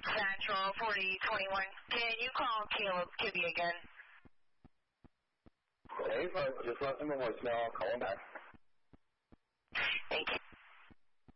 Central 4021. Can you call Caleb Kibbe again? Okay, just left him a voicemail. I'll call him back. Thank you.